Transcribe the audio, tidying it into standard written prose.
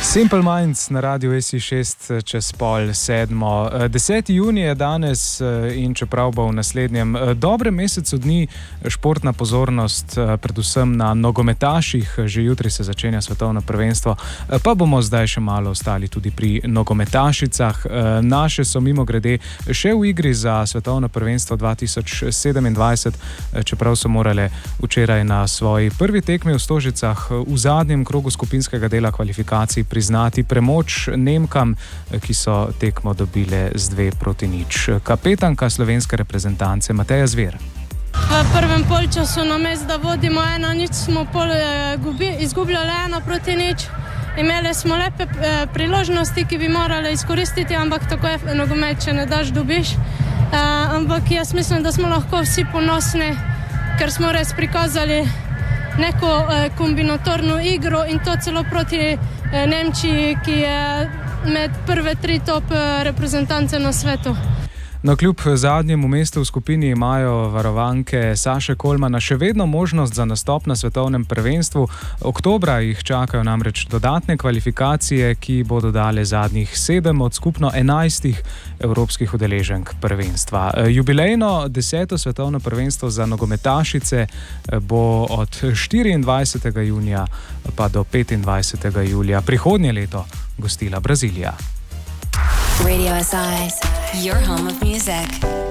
Simple Minds na Radiu SI6 čez 6:30. 10. junij je danes in čeprav bo v naslednjem dobrem mesecu dni športna pozornost predvsem na nogometaših, že jutri se začenja svetovno prvenstvo, pa bomo zdaj še malo ostali tudi pri nogometašicah. Naše so mimogrede še v igri za svetovno prvenstvo 2027, čeprav so morale včeraj na svoji prvi tekmi v Stožicah v zadnjem krogu skupinskega dela kvalifikacij priznati premoč Nemkam, ki so tekmo dobile z 2-0. Kapetanka slovenske reprezentance Mateja Zver. V prvem polčasu namesto da vodimo 1-0, smo izgubljali 1-0. Imeli smo lepe priložnosti, ki bi morali izkoristiti, ampak tako je nogomet, če ne daš, dobiš. Ampak jaz mislim, da smo lahko vsi ponosni, ker smo res prikazali neko kombinatorno igro in to celo proti Nemčiji, ki je med prve 3 top reprezentance na svetu. No, kljub zadnjemu mestu v skupini imajo varovanke Saše Kolmana še vedno možnost za nastop na svetovnem prvenstvu. Oktobra jih čakajo namreč dodatne kvalifikacije, ki bodo dale zadnjih 7 od skupno 11 evropskih udeleženk prvenstva. Jubilejno 10. svetovno prvenstvo za nogometašice bo od 24. junija pa do 25. julija prihodnje leto gostila Brazilija. Radio SI, your home of music.